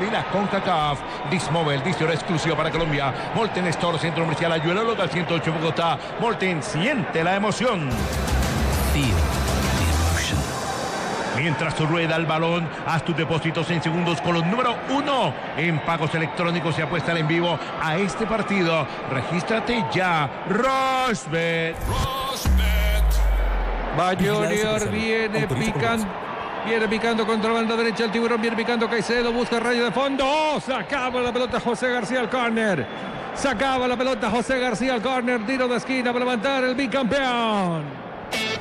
y la CONCACAF. Dismobile, hora exclusiva para Colombia. Molten Store, Centro Comercial Ayuela Local 108 Bogotá. Molten, siente la emoción. Mientras tú rueda el balón, haz tus depósitos en segundos con los número 1 en pagos electrónicos y apuesta en vivo a este partido. Regístrate ya. Rosbet. Va Junior, viene picando contra la banda derecha el Tiburón, viene picando Caicedo, busca rayo de fondo. Sacaba la pelota José García al córner. Sacaba la pelota José García al córner, tiro de esquina para levantar el bicampeón.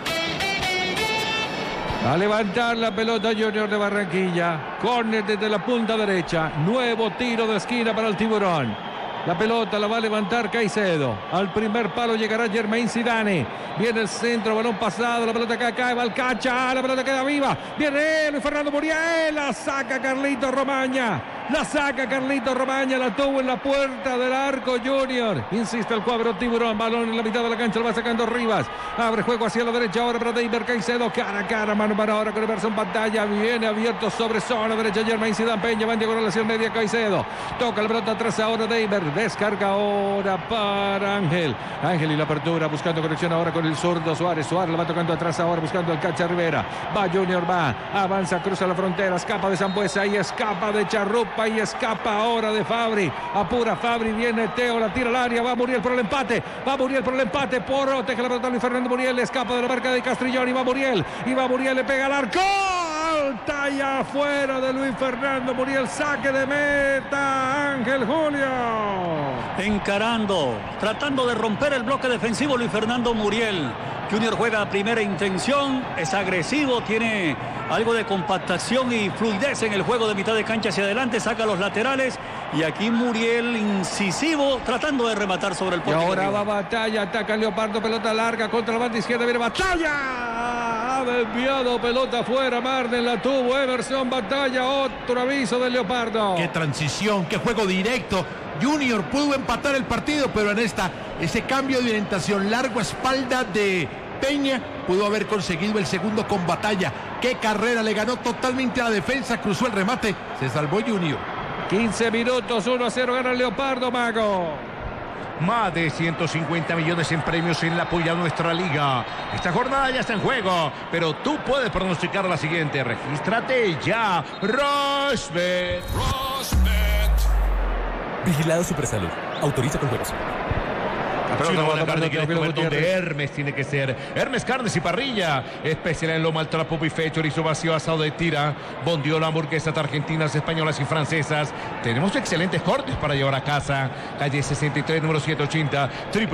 A levantar la pelota Junior de Barranquilla. Córner desde la punta derecha. Nuevo tiro de esquina para el Tiburón. La pelota la va a levantar Caicedo. Al primer palo llegará Germain Zidane. Viene el centro, balón pasado. La pelota acá cae, va al Cacha. La pelota queda viva. Viene Luis Fernando Muriel. La saca Carlito Romaña. La saca Carlito Romaña. La tuvo en la puerta del arco Junior. Insiste el cuadro Tiburón. Balón en la mitad de la cancha. Lo va sacando Rivas. Abre juego hacia la derecha. Ahora para Deiber Caicedo. Cara a cara. Mano para ahora con Emerson Pantalla. Viene abierto sobre zona derecha. Germain Zidane Peña. Va en diagonal hacia el media Caicedo. Toca la pelota atrás ahora Deiber. Descarga ahora para Ángel. Ángel y la apertura. Buscando conexión ahora con el zurdo Suárez. Suárez la va tocando atrás ahora. Buscando al Cacha Rivera. Va Junior. Va. Avanza. Cruza la frontera. Escapa de Sambuesa. Y escapa de Charrupa. Y escapa ahora de Fabri. Apura Fabri. Viene Teo. La tira al área. Va Muriel por el empate. Va Muriel por el empate. Protege la pelota Luis Fernando Muriel. Le escapa de la marca de Castrillón. Y va Muriel. Y va Muriel. Le pega al arco. Talla afuera de Luis Fernando Muriel. Saque de meta. Ángel Julio. Encarando. Tratando de romper el bloque defensivo Luis Fernando Muriel. Junior juega a primera intención. Es agresivo. Tiene algo de compactación y fluidez en el juego de mitad de cancha hacia adelante. Saca los laterales. Y aquí Muriel incisivo. Tratando de rematar sobre el portero. Y ahora va Batalla. Ataca Leopardo. Pelota larga contra la banda izquierda. Viene Batalla. Ha desviado pelota afuera. Marden la tuvo. Emerson Batalla. Otro aviso de Leopardo. Qué transición. Qué juego directo. Junior pudo empatar el partido, pero en ese cambio de orientación largo a espalda de Peña pudo haber conseguido el segundo con Batalla. Qué carrera, le ganó totalmente a la defensa, cruzó el remate, se salvó Junior. 15 minutos, 1-0 gana el Leopardo, Mago. Más de 150 millones en premios en la apoyo a nuestra liga. Esta jornada ya está en juego, pero tú puedes pronosticar la siguiente. Regístrate ya. Rosbet. Vigilado Supersalud. Autoriza con juegos. Una buena carne que donde Hermes tiene que ser. Hermes Carnes y Parrilla. Especial en lomo, trapo, buffet, chorizo vacío, asado de tira, bondiola, hamburguesas argentinas, españolas y francesas. Tenemos excelentes cortes para llevar a casa. Calle 63, número 780,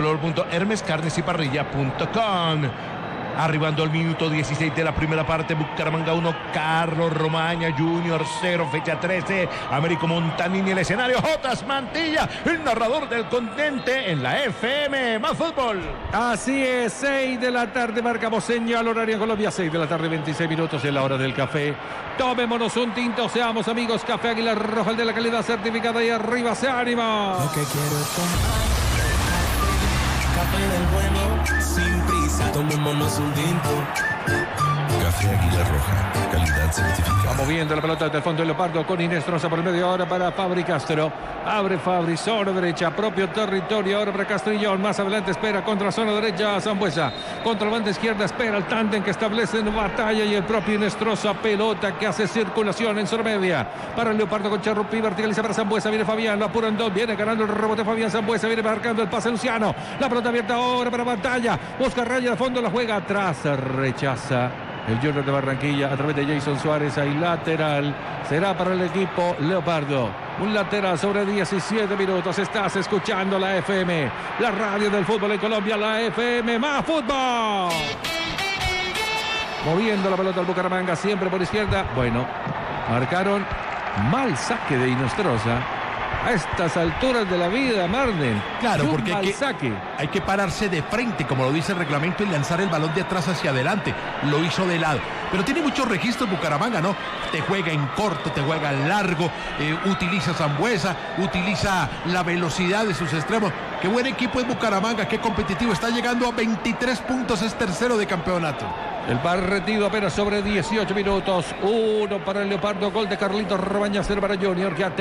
www.hermescarnesyparrilla.com. Arribando al minuto 16 de la primera parte, Bucaramanga 1, Carlos Romaña Junior 0, fecha 13, Américo Montanini, el escenario, Jotas Mantilla, el narrador del continente en la FM Más Fútbol. Así es, 6 de la tarde, marcamos señal horario en Colombia, 6 de la tarde, 26 minutos en la hora del café. Tomémonos un tinto, seamos amigos, Café Águila Roja, el de la calidad certificada, y arriba se anima. Lo que quiero es tomar café del bueno, sin prisa, tomémonos un tinto. Café Águila Roja, calidad certificada. Va moviendo la pelota desde el fondo de Leopardo con Inestrosa por el medio ahora para Fabri Castro. Abre Fabri, zona derecha, propio territorio ahora para Castrillón. Más adelante espera contra la zona derecha Sambuesa. Contra la banda izquierda espera el tándem que establece en Batalla y el propio Inestrosa. Pelota que hace circulación en zona media. Para el Leopardo con Charrupi, verticaliza para Sambuesa. Viene Fabián, lo apuran dos. Viene ganando el rebote Fabián Sambuesa. Viene marcando el pase Luciano. La pelota abierta ahora para Batalla. Busca raya de fondo, la juega atrás. Rechaza el Junior de Barranquilla a través de Jason Suárez. Hay lateral. Será para el equipo Leopardo. Un lateral sobre 17 minutos. Estás escuchando la FM, la radio del fútbol en Colombia, la FM Más Fútbol. Moviendo la pelota al Bucaramanga, siempre por izquierda. Bueno, marcaron mal saque de Inestrosa. A estas alturas de la vida, Marden. Claro, porque hay que pararse de frente, como lo dice el reglamento, y lanzar el balón de atrás hacia adelante. Lo hizo de lado. Pero tiene muchos registros Bucaramanga, ¿no? Te juega en corto, te juega en largo, utiliza Sambuesa, utiliza la velocidad de sus extremos. Qué buen equipo es Bucaramanga, qué competitivo. Está llegando a 23 puntos, es tercero de campeonato. El partido apenas sobre 18 minutos. 1 para el Leopardo, gol de Carlitos Romaña, 0 para Junior. Ya